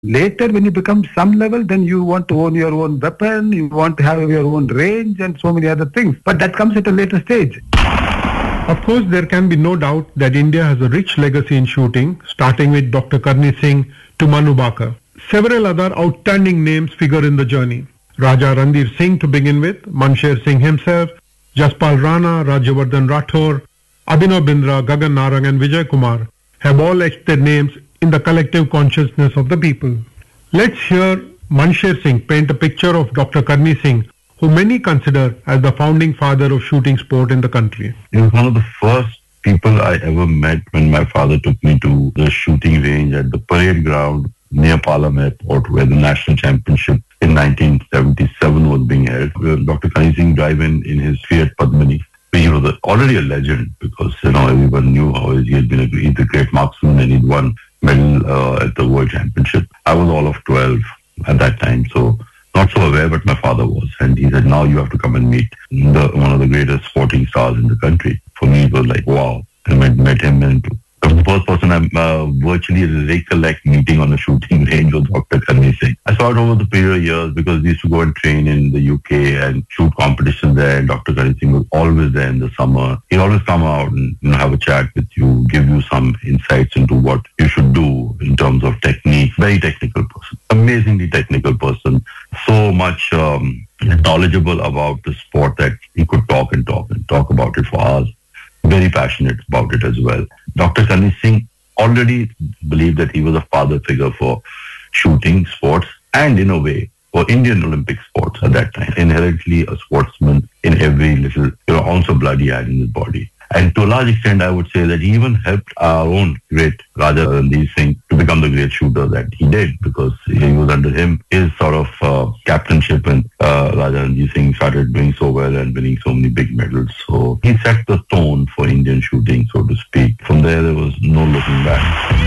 Later, when you become some level, then you want to own your own weapon, you want to have your own range and so many other things. But that comes at a later stage. Of course, there can be no doubt that India has a rich legacy in shooting, starting with Dr. Karni Singh to Manu Bhakar. Several other outstanding names figure in the journey. Raja Randir Singh to begin with, Mansher Singh himself, Jaspal Rana, Rajyavardhan Rathore, Abhinav Bindra, Gagan Narang and Vijay Kumar have all etched their names in the collective consciousness of the people. Let's hear Mansher Singh paint a picture of Dr. Karni Singh, who many consider as the founding father of shooting sport in the country. He was one of the first people I ever met when my father took me to the shooting range at the parade ground near Palam Airport, where the national championship in 1977 was being held. Dr. Karni Singh drive in his Fiat Padmini. He was already a legend because, everyone knew how he had been he's a great marksman and he'd won medal at the World Championship. I was all of 12 at that time, so not so aware, but my father was. And he said, now you have to come and meet one of the greatest sporting stars in the country. For me, it was like, wow. I met him, and the first person I virtually recollect meeting on a shooting range was Dr. Karni Singh. I saw it over the period of years because we used to go and train in the UK and shoot competitions there. And Dr. Karni Singh was always there in the summer. He'd always come out and have a chat with you, give you some insights into what you should do in terms of technique. Very technical person, amazingly technical person. So much knowledgeable about the sport that he could talk about it for hours. Very passionate about it as well. Dr. Karni Singh already believed that he was a father figure for shooting sports and, in a way, for Indian Olympic sports at that time. Inherently a sportsman in every little ounce of blood he had in his body. And to a large extent, I would say that he even helped our own great Raja Randir Singh to become the great shooter that he did, because he was under him, his sort of captainship, and Raja Randir Singh started doing so well and winning so many big medals. So he set the tone for Indian shooting, so to speak. From there was no looking back.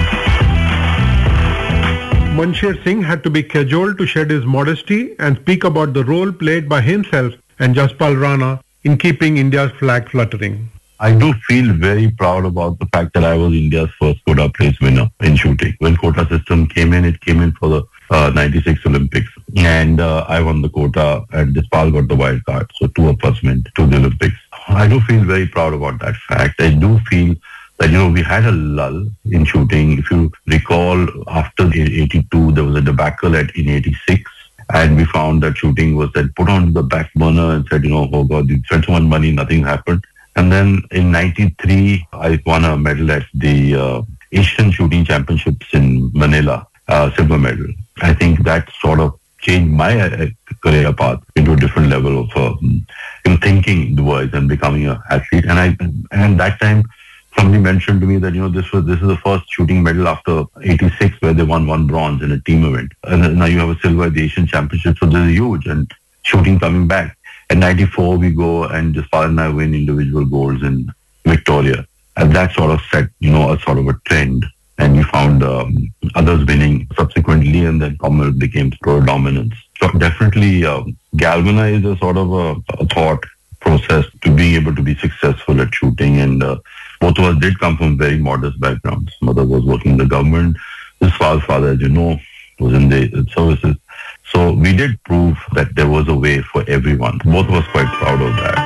Mansher Singh had to be cajoled to shed his modesty and speak about the role played by himself and Jaspal Rana in keeping India's flag fluttering. I do feel very proud about the fact that I was India's first quota place winner in shooting. When quota system came in, it came in for the 96 Olympics. And I won the quota and Jaspal got the wild card. So two of us went to the Olympics. I do feel very proud about that fact. I do feel that, we had a lull in shooting. If you recall, after 82, there was a debacle in 86. And we found that shooting was then put on the back burner and said, oh God, you spent so much money, nothing happened. And then in 93, I won a medal at the Asian Shooting Championships in Manila, silver medal. I think that sort of changed my career path into a different level of thinking the words and becoming an athlete. And that time, somebody mentioned to me that, this is the first shooting medal after 86 where they won one bronze in a team event. And now you have a silver at the Asian Championships, so this is huge. And shooting coming back. In 94, we go and Jaspal and I win individual golds in Victoria. And that sort of set, a sort of a trend. And we found others winning subsequently, and then Commonwealth became pro dominance. So definitely galvanized a sort of a thought process to being able to be successful at shooting. And both of us did come from very modest backgrounds. Mother was working in the government. Jaspal's father, as you know, was in the services. So we did prove that there was a way for everyone. Both of us quite proud of that.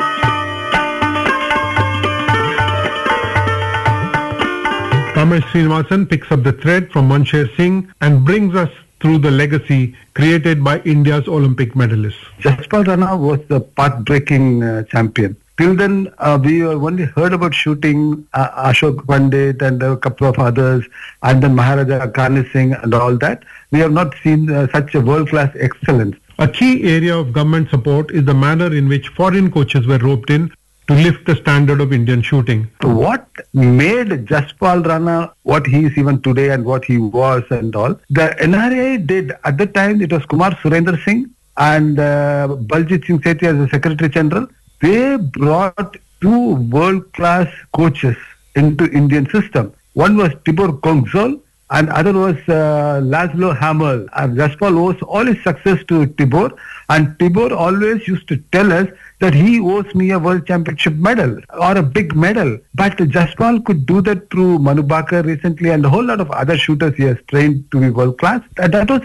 Ramesh Srinivasan picks up the thread from Mansher Singh and brings us through the legacy created by India's Olympic medalists. Jaspal Rana was the path-breaking champion. Till then, we only heard about shooting Ashok Pandit and a couple of others, and then Maharaja Karni Singh and all that. We have not seen such a world-class excellence. A key area of government support is the manner in which foreign coaches were roped in to lift the standard of Indian shooting. So what made Jaspal Rana what he is even today and what he was and all, the NRA did, at the time it was Kumar Surendra Singh and Baljit Singh Sethi as the Secretary General. They brought two world-class coaches into Indian system. One was Tibor Kongzol and other was Laszlo Hamel. And Jaspal owes all his success to Tibor, and Tibor always used to tell us that he owes me a world championship medal or a big medal. But Jaspal could do that through Manu Bhakar recently and a whole lot of other shooters he has trained to be world-class. That was